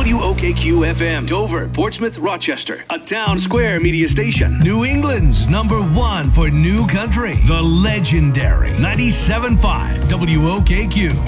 WOKQ FM, Dover, Portsmouth, Rochester, a Town Square media station. New England's #1 for new country, the legendary 97.5 WOKQ.